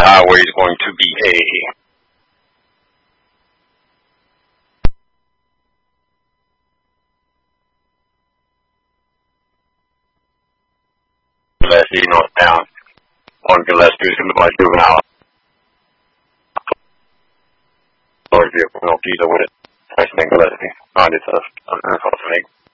highway is going to be a Gillespie northbound on Gillespie is going to be like juvenile. Large vehicle, no diesel with it. Nice thing, Gillespie. Find it,